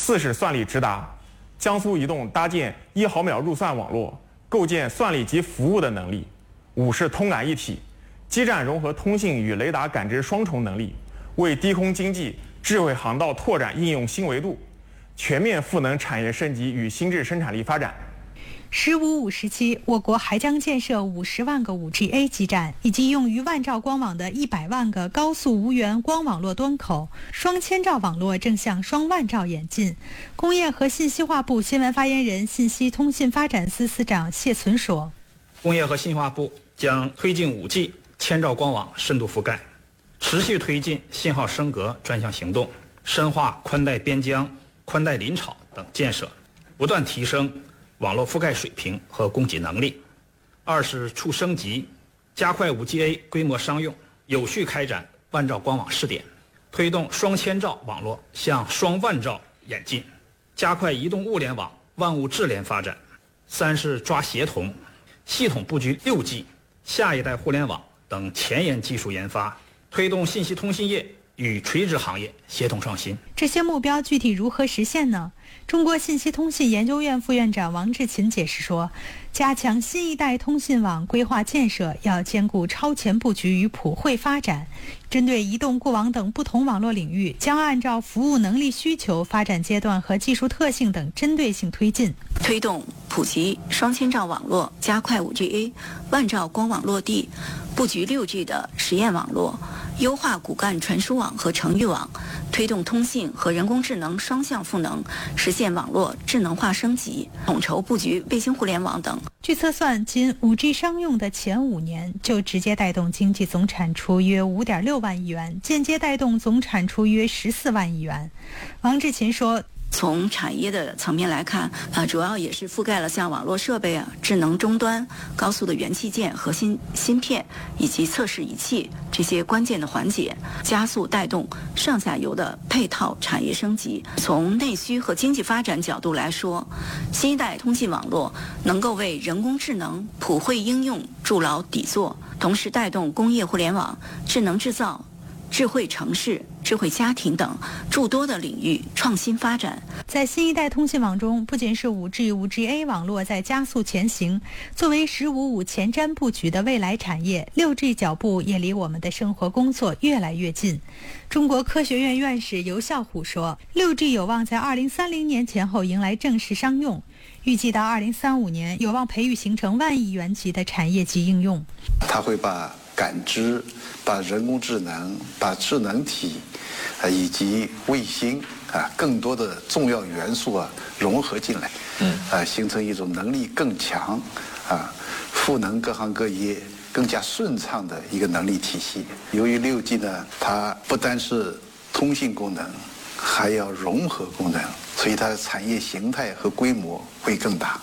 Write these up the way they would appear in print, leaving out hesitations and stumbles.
4是算力直达，江苏移动搭建1毫秒入算网络，构建算力及服务的能力。5是通感一体，基站融合通信与雷达感知双重能力，为低空经济、智慧航道拓展应用新维度，全面赋能产业升级与新质生产力发展。 “15五”时期，我国还将建设50万个 5G-A 基站，以及用于万兆光网的100万个高速无源光网络端口。双千兆网络正向双万兆演进。工业和信息化部新闻发言人、信息通信发展司司长谢存说：“ 工业和信息化部将推进5G 千兆光网深度覆盖，持续推进信号升格专项行动，深化宽带边疆、宽带临场等建设，不断提升网络覆盖水平和供给能力。2是促升级，加快 5G-A 规模商用，有序开展万兆光网试点，推动双千兆网络向双万兆演进，加快移动物联网万物智联发展。3是抓协同，系统布局6G、下一代互联网等前沿技术研发，推动信息通信业与垂直行业协同创新。 这些目标具体如何实现呢？中国信息通信研究院副院长王志勤解释说，加强新一代通信网规划建设要兼顾超前布局与普惠发展，针对移动、固网等不同网络领域，将按照服务能力需求、发展阶段和技术特性等针对性推进， 推动普及双千兆网络，加快 5G-A 万兆光网落地，布局6G 的实验网络，优化骨干传输网和程域网，推动通信和人工智能双向赋能，实现网络智能化升级，统筹布局卫星互联网等。 据测算，仅 5G 商用的前5年就直接带动经济总产出约5.6万亿元，间接带动总产出约14万亿元。王志勤说， 从产业的层面来看，主要也是覆盖了像网络设备智能终端、高速的元器件、核心芯片以及测试仪器这些关键的环节，加速带动上下游的配套产业升级。从内需和经济发展角度来说，新一代通信网络能够为人工智能普惠应用筑牢底座，同时带动工业互联网、智能制造、智慧城市、智慧家庭等诸多的领域创新发展。 在新一代通信网中，不仅是 5G、5G-A 网络在加速前行，作为“15五”前瞻布局的未来产业，6G 脚步也离我们的生活工作越来越近。中国科学院院士尤孝虎说，6G 有望在2030年前后迎来正式商用，预计到2035年有望培育形成万亿元级的产业级应用。 它会把感知、把人工智能、把智能体以及卫星更多的重要元素融合进来，形成一种能力更强赋能各行各业更加顺畅的一个能力体系。由于6G 呢，它不单是通信功能，还要融合功能，所以它的产业形态和规模会更大。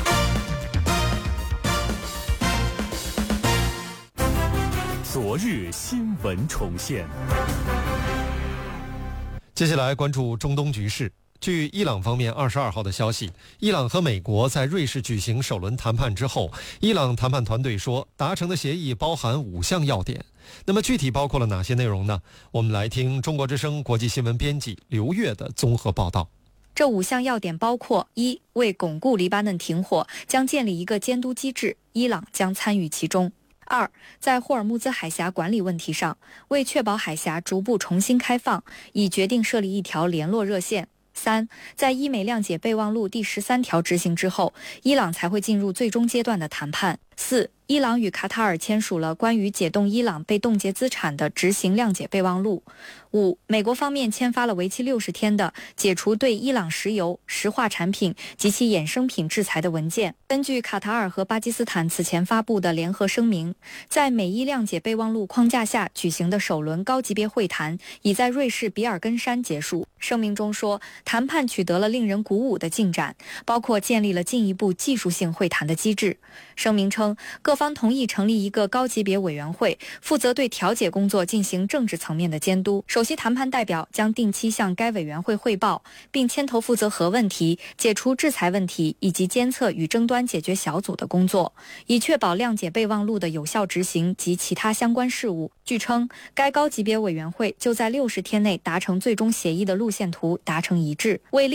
昨日新闻重现。 接下来关注中东局势。据伊朗方面22号的消息，伊朗和美国在瑞士举行首轮谈判之后，伊朗谈判团队说，达成的协议包含5项要点。那么具体包括了哪些内容呢？我们来听中国之声国际新闻编辑刘越的综合报道。 这5项要点包括：一、为巩固黎巴嫩停火，将建立一个监督机制，伊朗将参与其中。2. 在霍尔木兹海峡管理问题上，为确保海峡逐步重新开放，已决定设立一条联络热线。3. 在伊美谅解备忘录第13条执行之后，伊朗才会进入最终阶段的谈判。4. 伊朗与卡塔尔签署了关于解冻伊朗被冻结资产的执行谅解备忘录。5. 美国方面签发了为期60天的解除对伊朗石油、石化产品及其衍生品制裁的文件。根据卡塔尔和巴基斯坦此前发布的联合声明，在美伊谅解备忘录框架下举行的首轮高级别会谈已在瑞士比尔根山结束。声明中说，谈判取得了令人鼓舞的进展，包括建立了进一步技术性会谈的机制。声明称，各方同意成立一个高级别委员会，负责对调解工作进行政治层面的监督。首席谈判代表将定期向该委员会汇报，并牵头负责核问题、解除制裁问题以及监测与争端解决小组的工作，以确保谅解备忘录的有效执行及其他相关事务。据称，该高级别委员会就在60天内达成最终协议的路线图达成一致，为